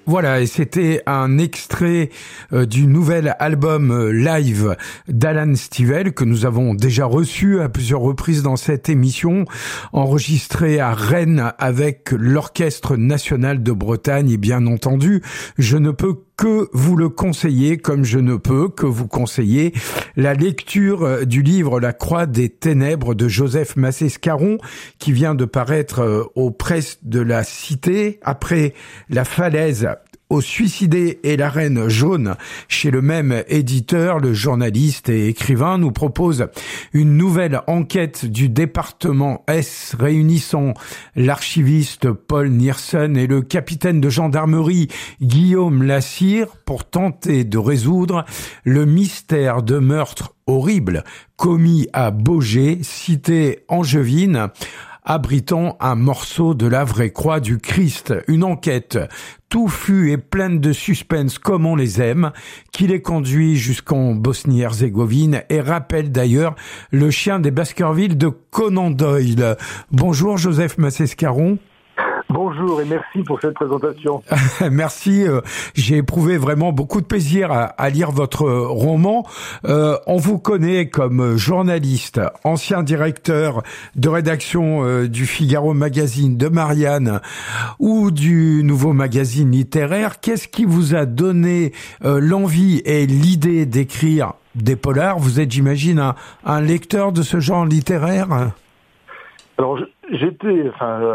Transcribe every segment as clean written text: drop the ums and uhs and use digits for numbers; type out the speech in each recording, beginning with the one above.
Voilà, et c'était un extrait du nouvel album live d'Alan Stivell que nous avons déjà reçu à plusieurs reprises dans cette émission, enregistré à Rennes avec l'Orchestre National de Bretagne. Et bien entendu, je ne peux que vous le conseiller, comme je ne peux que vous conseiller la lecture du livre La Croix des Ténèbres de Joseph Massescaron, qui vient de paraître aux presses de la Cité, après La Falaise au Suicidé et la Reine Jaune. Chez le même éditeur, le journaliste et écrivain nous propose une nouvelle enquête du département S réunissant l'archiviste Paul Niersen et le capitaine de gendarmerie Guillaume Lassire pour tenter de résoudre le mystère de meurtre horrible commis à Baugé, cité angevine, abritant un morceau de la vraie croix du Christ. Une enquête touffue et pleine de suspense comme on les aime, qui les conduit jusqu'en Bosnie-Herzégovine et rappelle d'ailleurs le chien des Baskerville de Conan Doyle. Bonjour Joseph Massescaron. Bonjour et merci pour cette présentation. Merci, j'ai éprouvé vraiment beaucoup de plaisir à lire votre roman. On vous connaît comme journaliste, ancien directeur de rédaction du Figaro Magazine, de Marianne ou du Nouveau Magazine littéraire. Qu'est-ce qui vous a donné l'envie et l'idée d'écrire des polars? Vous êtes, j'imagine, un lecteur de ce genre littéraire? Alors, j'étais,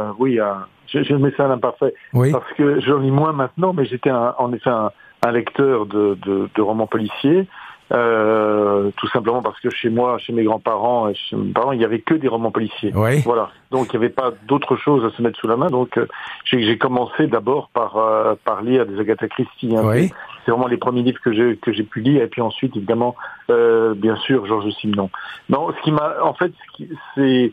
j'ai le message imparfait, oui, parce que j'en lis moins maintenant, mais j'étais en effet un lecteur de romans policiers, tout simplement parce que chez moi, chez mes grands-parents et chez mes parents, il n'y avait que des romans policiers. oui. Voilà. Donc il n'y avait pas d'autre chose à se mettre sous la main. Donc j'ai commencé d'abord par lire des Agatha Christie. Hein. Oui. C'est vraiment les premiers livres que j'ai pu lire, et puis ensuite évidemment, bien sûr, Georges Simenon. Non, ce qui m'a, en fait, c'est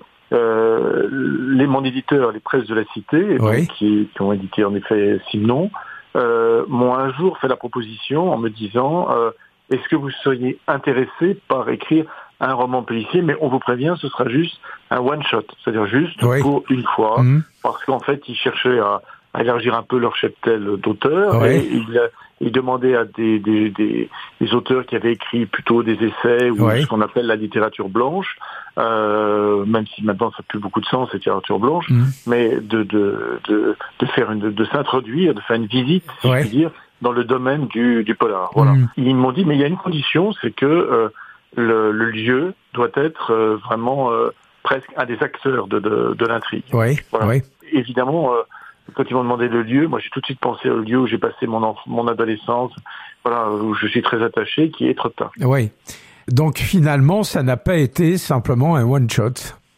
mon éditeur, les presses de la Cité, oui, donc, qui ont édité en effet Simenon, m'ont un jour fait la proposition en me disant est-ce que vous seriez intéressé par écrire un roman policier, mais on vous prévient, ce sera juste un one-shot, c'est-à-dire juste oui, pour une fois, parce qu'en fait, ils cherchaient à élargir un peu leur cheptel d'auteurs, oui, et ils demandaient à des auteurs qui avaient écrit plutôt des essais ou oui, ce qu'on appelle la littérature blanche, même si maintenant ça n'a plus beaucoup de sens, cette littérature blanche, mais de s'introduire, de faire une visite, si oui, je puis dire, dans le domaine du polar. Voilà. Ils m'ont dit, mais il y a une condition, c'est que le lieu doit être vraiment presque un des acteurs de l'intrigue. oui, voilà. Oui. Évidemment, quand ils m'ont demandé le lieu, moi j'ai tout de suite pensé au lieu où j'ai passé mon adolescence, voilà, où je suis très attaché, qui est Étretat. Oui. Donc finalement, ça n'a pas été simplement un one-shot.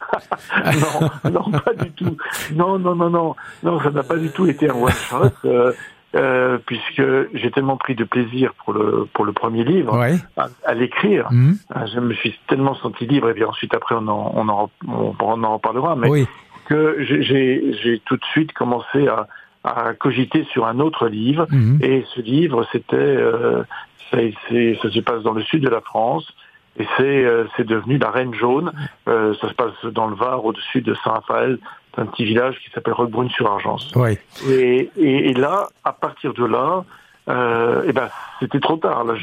Non, pas du tout. Non, ça n'a pas du tout été un one-shot. Puisque j'ai tellement pris de plaisir pour le premier livre, oui, à l'écrire, je me suis tellement senti libre, et bien ensuite après on en reparlera, mais oui, que j'ai tout de suite commencé à cogiter sur un autre livre, et ce livre ça se passe dans le sud de la France, et c'est devenu La Reine Jaune. Ça se passe dans le Var, au-dessus de Saint-Raphaël, un petit village qui s'appelle Roquebrune-sur-Argence. Oui. Et là, à partir de là, c'était trop tard. Là,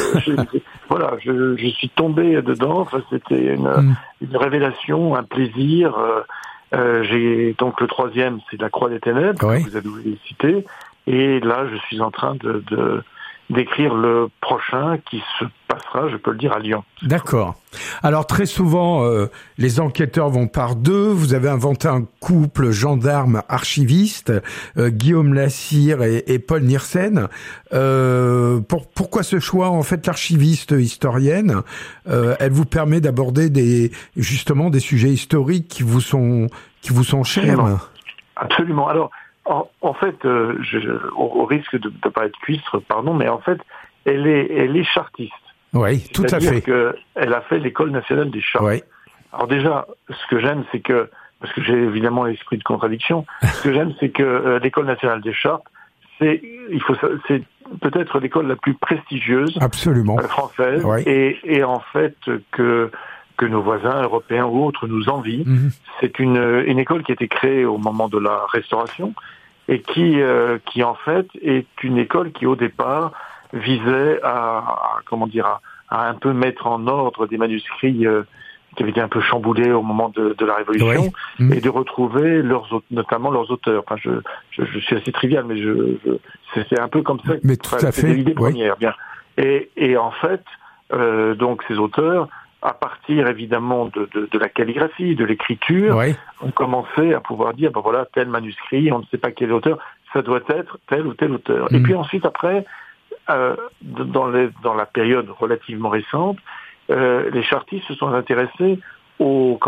je suis tombé dedans. Enfin, c'était une révélation, un plaisir. J'ai donc le troisième, c'est La Croix des Ténèbres, oui, que vous avez cité. Et là, je suis en train d'écrire le prochain qui se passera, je peux le dire, à Lyon. D'accord. Alors très souvent, les enquêteurs vont par deux. Vous avez inventé un couple gendarme-archiviste, Guillaume Lassire et Paul Niersen. Pourquoi ce choix? En fait, l'archiviste historienne, elle vous permet d'aborder justement des sujets historiques qui vous sont chers. Absolument. Alors, en fait, au risque de ne pas être cuistre, pardon, mais en fait, elle est chartiste. Oui, tout à fait. Elle a fait l'École nationale des chartes. Oui. Alors déjà, ce que j'aime, c'est que, parce que j'ai évidemment l'esprit de contradiction, ce que j'aime, c'est que l'École nationale des chartes, c'est peut-être l'école la plus prestigieuse, absolument, française, oui, et en fait que nos voisins européens ou autres nous envient. C'est une école qui a été créée au moment de la Restauration, et qui en fait est une école qui au départ visait à un peu mettre en ordre des manuscrits qui avaient été un peu chamboulés au moment de la Révolution, et de retrouver notamment leurs auteurs. Enfin, je suis assez trivial, mais c'est un peu comme ça. Mais tout à fait. L'idée première, bien. Et en fait, donc ces auteurs, à partir évidemment de la calligraphie, de l'écriture, ont commencé à pouvoir dire, ben voilà, tel manuscrit, on ne sait pas quel auteur, ça doit être tel ou tel auteur. Et puis ensuite, après, dans la période relativement récente, les chartistes se sont intéressés au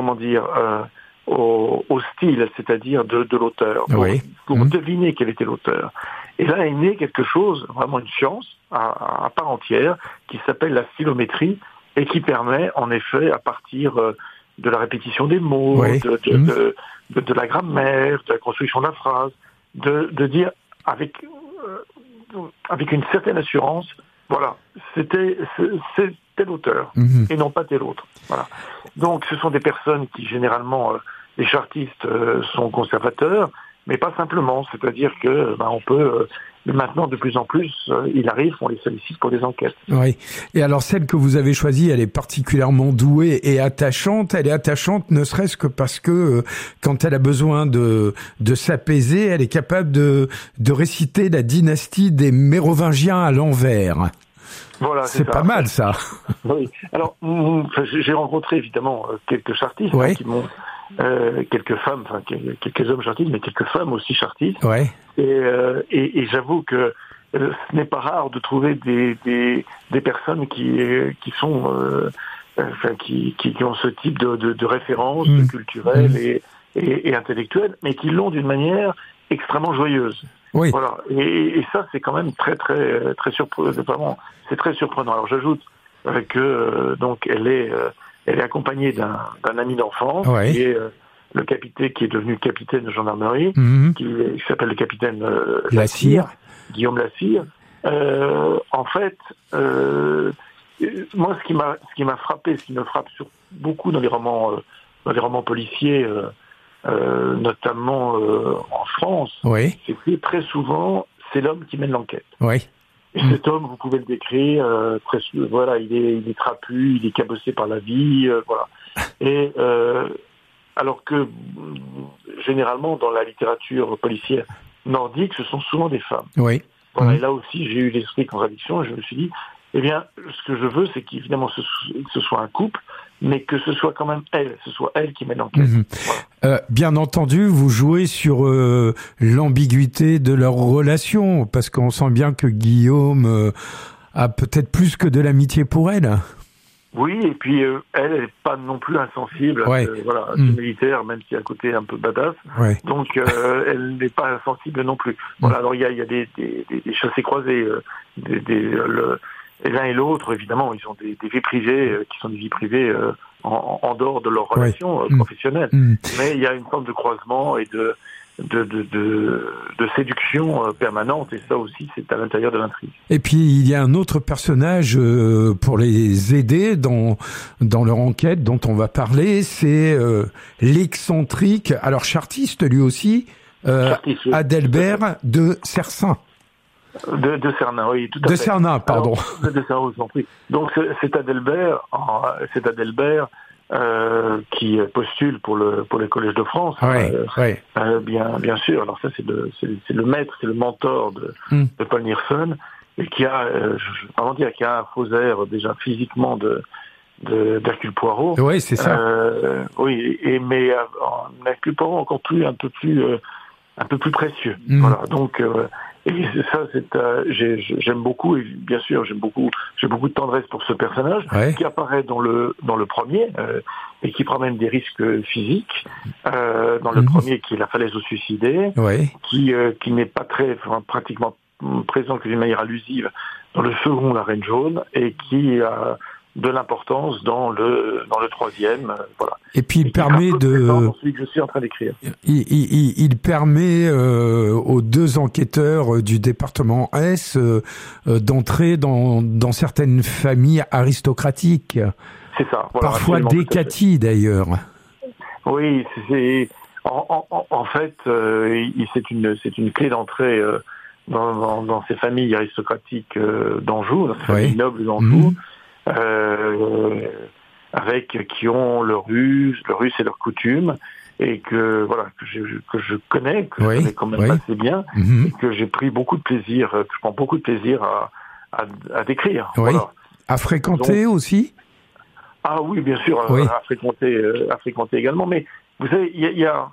style, c'est-à-dire de l'auteur, pour deviner quel était l'auteur. Et là est né quelque chose, vraiment une science à part entière, qui s'appelle la stylométrie, et qui permet, en effet, à partir de la répétition des mots, de la grammaire, de la construction de la phrase, de dire avec une certaine assurance, voilà, c'est tel auteur, et non pas tel autre. Voilà. Donc ce sont des personnes qui, généralement, les chartistes sont conservateurs, mais pas simplement, c'est-à-dire que on peut... Maintenant, de plus en plus, il arrive, on les sollicite pour des enquêtes. Oui. Et alors, celle que vous avez choisie, elle est particulièrement douée et attachante. Elle est attachante ne serait-ce que parce que quand elle a besoin de s'apaiser, elle est capable de réciter la dynastie des Mérovingiens à l'envers. Voilà, c'est pas mal, ça. Oui. Alors, j'ai rencontré évidemment quelques chartistes qui m'ont... quelques femmes, enfin quelques hommes chartistes, mais quelques femmes aussi chartistes. Et j'avoue que ce n'est pas rare de trouver des personnes qui ont ce type de référence culturelle et intellectuelle, mais qui l'ont d'une manière extrêmement joyeuse. Oui. Voilà. Et ça, c'est quand même très surprenant. Vraiment, c'est très surprenant. Alors j'ajoute que donc elle est accompagnée d'un ami d'enfance qui est le capitaine, qui est devenu capitaine de gendarmerie, qui s'appelle le capitaine Lassire, Guillaume Lassire. En fait, moi, ce qui m'a frappé, ce qui me frappe beaucoup dans les romans policiers, notamment en France, c'est que très souvent, c'est l'homme qui mène l'enquête. Et cet homme, vous pouvez le décrire, il est trapu, il est cabossé par la vie, voilà. Et alors que généralement dans la littérature policière nordique, ce sont souvent des femmes. Voilà, et là aussi, j'ai eu l'esprit de contradiction, et je me suis dit, eh bien, ce que je veux, c'est qu'évidemment ce soit un couple, mais que ce soit quand même elle qui mène l'enquête. Voilà. Bien entendu, vous jouez sur l'ambiguïté de leur relation, parce qu'on sent bien que Guillaume a peut-être plus que de l'amitié pour elle. Oui, et puis elle n'est pas non plus insensible à ce militaire, même si à côté un peu badass. Donc elle n'est pas insensible non plus. Voilà, alors il y a des chassés-croisés, et l'un et l'autre, évidemment, ils ont des vies privées qui sont des vies privées en dehors de leur relation professionnelle. Mais il y a une forme de croisement et de séduction permanente, et ça aussi, c'est à l'intérieur de l'intrigue. Et puis, il y a un autre personnage pour les aider dans leur enquête dont on va parler, c'est l'excentrique, alors chartiste lui aussi, Adalbert de Cersin. De Cernin, oui, tout à fait. De Cernin, pardon. Alors, de Cernin, je vous en prie. Donc c'est Adalbert qui postule pour le Collège de France. Bien sûr. Alors ça, c'est le maître, c'est le mentor de Paul Neersen, et qui a, qui a un faux air déjà physiquement d'Hercule Poirot. Oui, c'est ça. Mais Hercule Poirot un peu plus précieux. Voilà. Donc et ça, j'aime beaucoup, et bien sûr, j'ai beaucoup de tendresse pour ce personnage qui apparaît dans le premier et qui prend même des risques physiques. Dans le premier, qui est la falaise aux suicidés, qui n'est pas pratiquement présent que d'une manière allusive dans le second, la Reine jaune, et qui a de l'importance dans le troisième, voilà. Et puis il permet dans celui que je suis en train d'écrire. Il permet aux deux enquêteurs du département S d'entrer dans certaines familles aristocratiques. C'est ça. Voilà, parfois décaties d'ailleurs. Oui, En fait, c'est une clé d'entrée dans ces familles aristocratiques d'Anjou, dans ces familles nobles d'Anjou, avec qui ont leur ruse et leurs coutumes, et que je connais quand même assez bien, et que j'ai pris beaucoup de plaisir, je prends beaucoup de plaisir à décrire. Oui. Voilà. À fréquenter aussi. Ah oui, bien sûr, à fréquenter également. Mais vous savez, il y a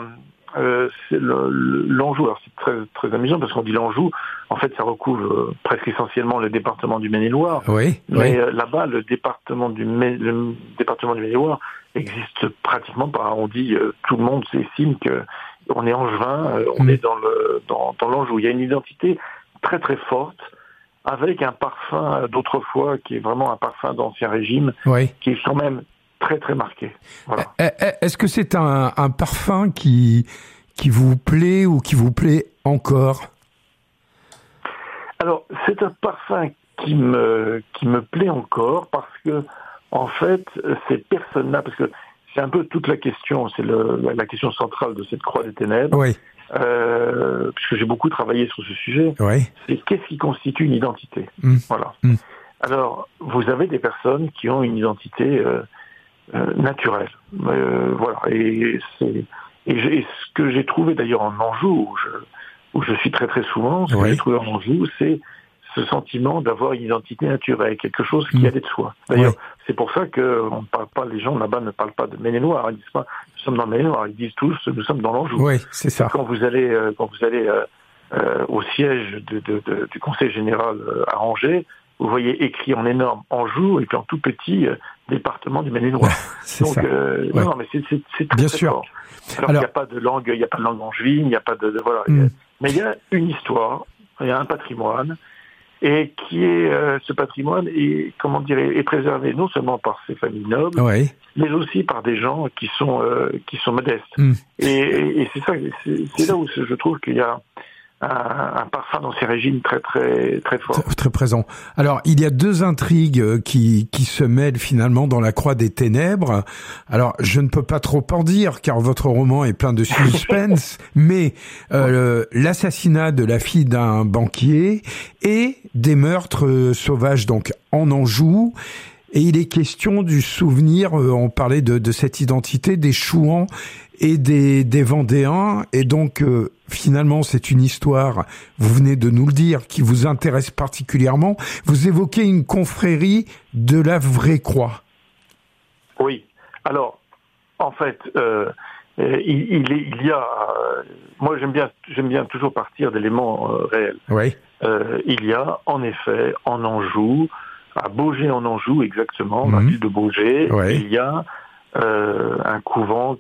l'Anjou. Alors c'est très très amusant parce qu'on dit l'Anjou. En fait, ça recouvre presque essentiellement le département du Maine-et-Loire. Mais là-bas, le département du Maine-et-Loire existe pratiquement pas. On dit tout le monde estime que on est angevin, on est dans l'Anjou. Il y a une identité très très forte, avec un parfum d'autrefois qui est vraiment un parfum d'Ancien Régime, qui est quand même très très marqué. Voilà. Est-ce que c'est un parfum qui vous plaît ou qui vous plaît encore ? Alors, c'est un parfum qui me plaît encore parce que, en fait, ces personnes-là, parce que c'est un peu toute la question, c'est la question centrale de cette Croix des Ténèbres. Oui. Puisque j'ai beaucoup travaillé sur ce sujet, c'est qu'est-ce qui constitue une identité. Voilà. Alors, vous avez des personnes qui ont une identité naturelle. Voilà. Et ce que j'ai trouvé d'ailleurs en Anjou, où je suis très très souvent, ce que j'ai trouvé en Anjou, c'est ce sentiment d'avoir une identité naturelle, quelque chose qui allait de soi. D'ailleurs, c'est pour ça que on ne parle pas, les gens là-bas ne parlent pas de Maine-et-Loire, ils disent pas nous sommes dans le Maine-et-Loire, ils disent tous nous sommes dans l'Anjou. Oui, c'est ça. Quand vous allez au siège du Conseil général à Angers, vous voyez écrit en énorme Anjou et puis en tout petit département du Maine-et-Loire. C'est donc ça. non, mais c'est très, bien très sûr. Fort. Alors il n'y a pas de langue, angevine, il n'y a pas de voilà. Mais il y a une histoire, il y a un patrimoine. Et qui est ce patrimoine est préservé non seulement par ces familles nobles, mais aussi par des gens qui sont modestes. Et c'est ça, c'est là où je trouve qu'il y a un parfum d'Ancien Régime très très très fort, très présent. Alors il y a deux intrigues qui se mêlent finalement dans la Croix des Ténèbres. Alors je ne peux pas trop en dire car votre roman est plein de suspense, mais l'assassinat de la fille d'un banquier et des meurtres sauvages donc en Anjou. Et il est question du souvenir, on parlait de cette identité des Chouans et des Vendéens, et donc finalement c'est une histoire, vous venez de nous le dire, qui vous intéresse particulièrement. Vous évoquez une confrérie de la Vraie Croix. Oui, alors en fait il y a moi j'aime bien toujours partir d'éléments réels. Il y a en effet en Anjou, à Baugé en Anjou exactement, dans la ville de Baugé, il y a un couvent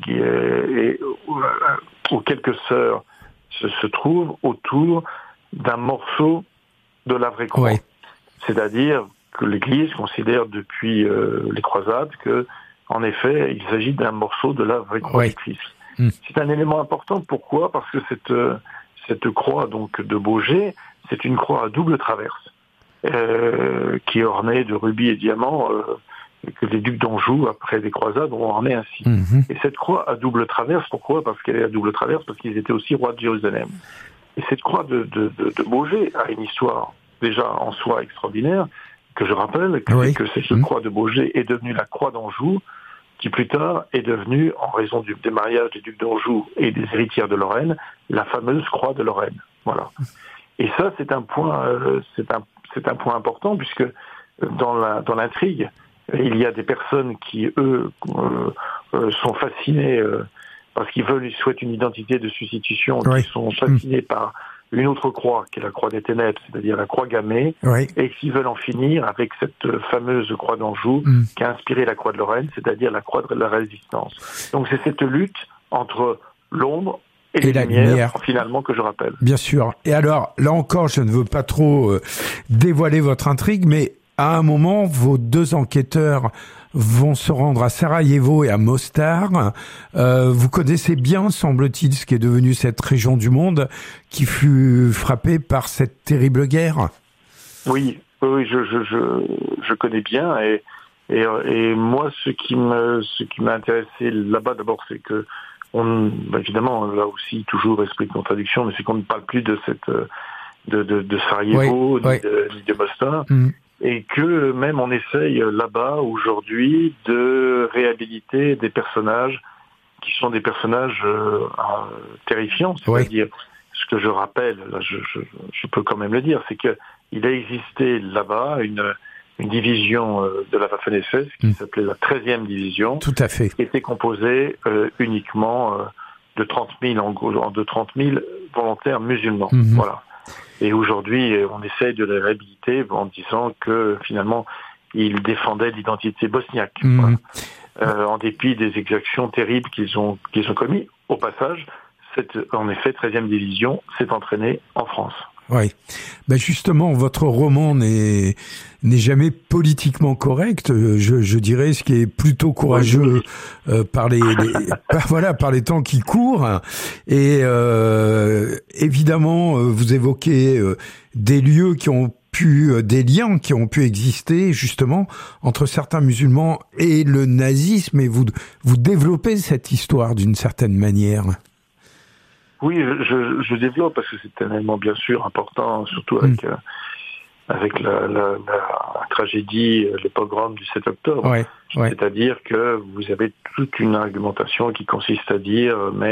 où quelques sœurs se trouvent autour d'un morceau de la Vraie Croix. C'est-à-dire que l'Église considère depuis les croisades que, en effet, il s'agit d'un morceau de la Vraie Croix du Christ. C'est un élément important. Pourquoi ? Parce que cette croix donc de Baugé, c'est une croix à double traverse. Qui est ornée de rubis et diamants que les ducs d'Anjou, après les croisades, ont orné ainsi. Et cette croix à double traverse, pourquoi ? Parce qu'elle est à double traverse, parce qu'ils étaient aussi rois de Jérusalem. Et cette croix de Baugé a une histoire déjà en soi extraordinaire, que je rappelle, que cette croix de Baugé est devenue la croix d'Anjou, qui plus tard est devenue, en raison des mariages des ducs d'Anjou et des héritières de Lorraine, la fameuse croix de Lorraine. Voilà. Et ça, c'est un point important, puisque dans l'intrigue, il y a des personnes qui, eux, sont fascinées parce qu'ils souhaitent une identité de substitution, qui sont fascinés par une autre croix, qui est la croix des ténèbres, c'est-à-dire la croix gammée, et qui veulent en finir avec cette fameuse croix d'Anjou qui a inspiré la croix de Lorraine, c'est-à-dire la croix de la résistance. Donc c'est cette lutte entre l'ombre et la lumière, finalement, que je rappelle. Bien sûr. Et alors, là encore, je ne veux pas trop dévoiler votre intrigue, mais à un moment, vos deux enquêteurs vont se rendre à Sarajevo et à Mostar. Vous connaissez bien, semble-t-il, ce qui est devenu cette région du monde qui fut frappée par cette terrible guerre. Oui, je connais bien. Et moi, ce qui m'a intéressé là-bas, d'abord, c'est que évidemment, là aussi, toujours esprit de contradiction, mais c'est qu'on ne parle plus de de Sarajevo, ni de Mostar, et que même on essaye là-bas, aujourd'hui, de réhabiliter des personnages qui sont des personnages terrifiants, c'est-à-dire, ce que je rappelle, là, je peux quand même le dire, c'est que il a existé là-bas une division de la Waffen-SS qui s'appelait la 13e division. Tout à fait. Qui était composée uniquement de 30 000 volontaires musulmans. Voilà. Et aujourd'hui, on essaye de les réhabiliter en disant que finalement, ils défendaient l'identité bosniaque. Voilà. En dépit des exactions terribles qu'ils ont commises. Au passage, en effet, 13e division s'est entraînée en France. Oui. Ben justement, votre roman n'est jamais politiquement correct. Je dirais, ce qui est plutôt courageux par les temps qui courent. Et évidemment, vous évoquez des lieux des liens qui ont pu exister justement entre certains musulmans et le nazisme. Et vous développez cette histoire d'une certaine manière. Oui, je développe parce que c'est un élément bien sûr important, surtout avec la tragédie, le pogrom du 7 octobre. C'est-à-dire que vous avez toute une argumentation qui consiste à dire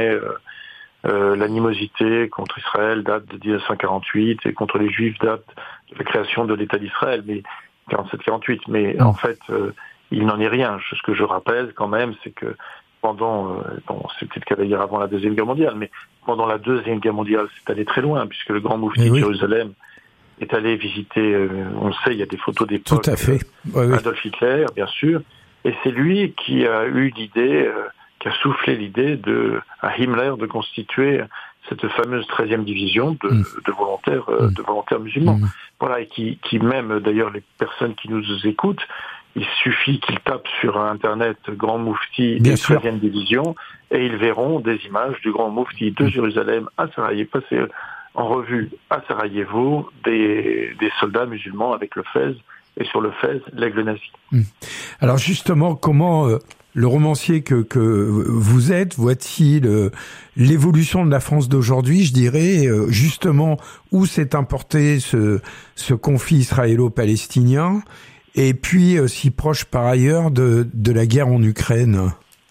l'animosité contre Israël date de 1948 et contre les Juifs date de la création de l'État d'Israël, mais 47-48. Mais en fait, il n'en est rien. Ce que je rappelle quand même, c'est que pendant, c'est peut-être qu'à dire avant la Deuxième Guerre mondiale, mais pendant la Deuxième Guerre mondiale, c'est allé très loin, puisque le grand moufti de Jérusalem est allé visiter, on le sait, il y a des photos d'époque, tout à fait. Adolf Hitler, bien sûr, et c'est lui qui a eu l'idée, qui a soufflé l'idée à Himmler de constituer cette fameuse 13e division de volontaires musulmans. Voilà, et qui même, d'ailleurs, les personnes qui nous écoutent, il suffit qu'ils tapent sur Internet Grand Moufti et 13e division et ils verront des images du Grand Moufti de Jérusalem à Sarajevo, passé en revue à Sarajevo, des soldats musulmans avec le fez et sur le fez l'aigle nazi. Alors justement, comment le romancier que vous êtes voit-il l'évolution de la France d'aujourd'hui, je dirais, justement où s'est importé ce conflit israélo-palestinien? Et puis, si proche par ailleurs de la guerre en Ukraine.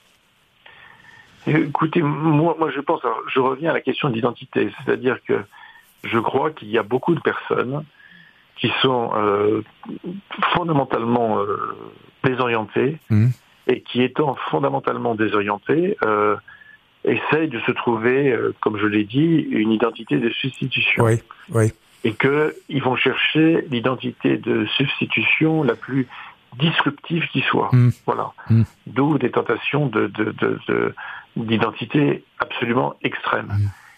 Écoutez, moi je pense, alors, je reviens à la question d'identité, c'est-à-dire que je crois qu'il y a beaucoup de personnes qui sont fondamentalement désorientées et qui, étant fondamentalement désorientées, essayent de se trouver, comme je l'ai dit, une identité de substitution. Oui. Et qu'ils vont chercher l'identité de substitution la plus disruptive qui soit. Voilà. D'où des tentations d'identité absolument extrême.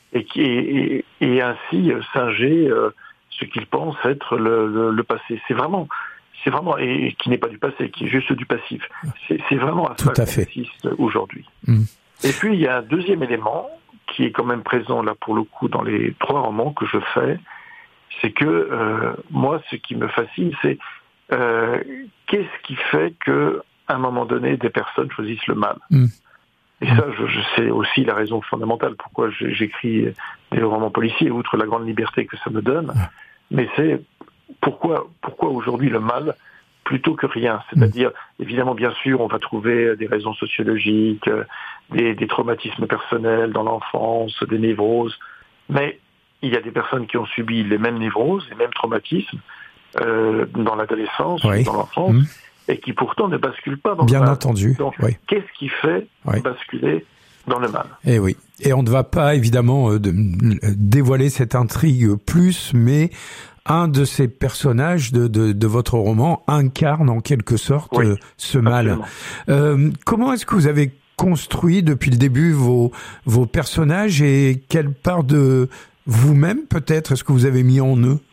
Et ainsi singer ce qu'ils pensent être le passé. C'est vraiment, et qui n'est pas du passé, qui est juste du passif. C'est vraiment à ça qu'on assiste aujourd'hui. Et puis il y a un deuxième élément qui est quand même présent là pour le coup dans les 3 romans que je fais, c'est que moi, ce qui me fascine, c'est qu'est-ce qui fait que, à un moment donné, des personnes choisissent le mal. Et ça, je sais aussi la raison fondamentale pourquoi j'écris des romans policiers, outre la grande liberté que ça me donne. Mais c'est pourquoi aujourd'hui le mal plutôt que rien. C'est-à-dire, évidemment, bien sûr, on va trouver des raisons sociologiques, des traumatismes personnels dans l'enfance, des névroses, mais il y a des personnes qui ont subi les mêmes névroses, les mêmes traumatismes dans l'adolescence, dans l'enfance, et qui pourtant ne basculent pas dans le mal. Bien entendu. Donc, qu'est-ce qui fait basculer dans le mal? Et oui. Et on ne va pas évidemment dévoiler cette intrigue plus, mais un de ces personnages de votre roman incarne en quelque sorte ce mal. Comment est-ce que vous avez construit depuis le début vos personnages et quelle part de vous-même, peut-être, est-ce que vous avez mis en eux?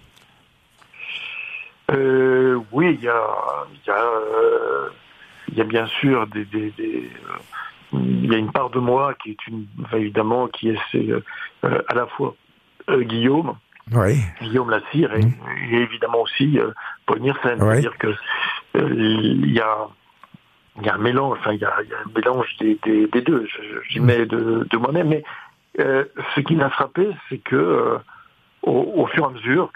Oui, il y a bien sûr il y a une part de moi qui est évidemment qui est à la fois Guillaume Lassire et évidemment aussi Paul Mersenne. C'est-à-dire que il y a il y a un mélange, il y a un mélange des deux. J'y mets de moi-même, mais ce qui m'a frappé, c'est que au fur et à mesure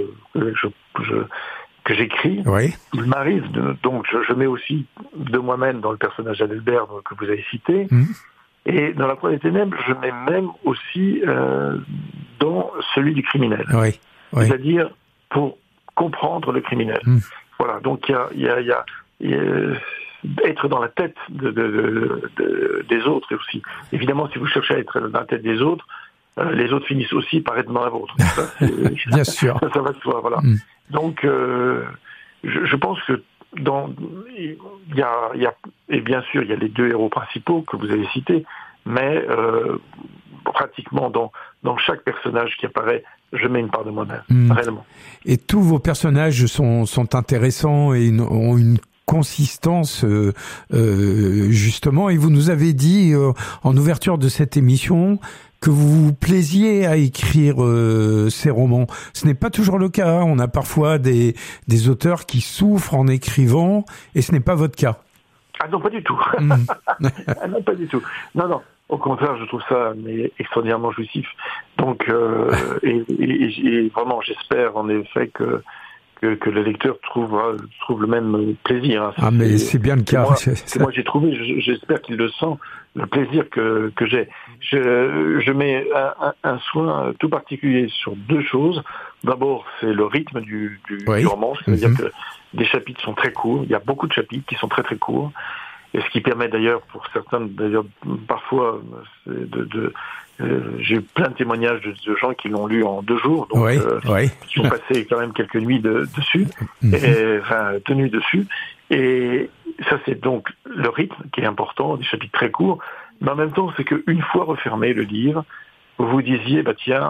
que j'écris, il m'arrive donc je mets aussi de moi-même dans le personnage d'Adalbert que vous avez cité, et dans La Croix des Ténèbres, je mets même aussi dans celui du criminel, c'est-à-dire pour comprendre le criminel. Voilà, donc il y a être dans la tête des autres, et aussi évidemment si vous cherchez à être dans la tête des autres, les autres finissent aussi par être dans la vôtre. Ça, bien sûr. Ça va de soi, voilà. Donc, je pense que il y a, et bien sûr, il y a les deux héros principaux que vous avez cités, mais pratiquement dans chaque personnage qui apparaît, je mets une part de moi-même, réellement. Et tous vos personnages sont intéressants et ont une consistance justement, et vous nous avez dit en ouverture de cette émission que vous vous plaisiez à écrire ces romans. Ce n'est pas toujours le cas, on a parfois des auteurs qui souffrent en écrivant, et ce n'est pas votre cas. Ah non, pas du tout. Ah non, pas du tout. Non, au contraire, je trouve ça extraordinairement jouissif. Donc, et vraiment, j'espère en effet que le lecteur trouve le même plaisir. Mais c'est bien le cas. Moi j'ai trouvé, j'espère qu'il le sent, le plaisir que j'ai. Je mets un soin tout particulier sur deux choses. D'abord, c'est le rythme du roman, c'est-à-dire que les chapitres sont très courts. Il y a beaucoup de chapitres qui sont très très courts, et ce qui permet d'ailleurs pour certains, parfois j'ai eu plein de témoignages de gens qui l'ont lu en 2 jours, donc qui ont passé quand même quelques nuits dessus, tenues dessus. Et ça, c'est donc le rythme qui est important, des chapitres très courts, mais en même temps, c'est qu'une fois refermé le livre, vous vous disiez, tiens,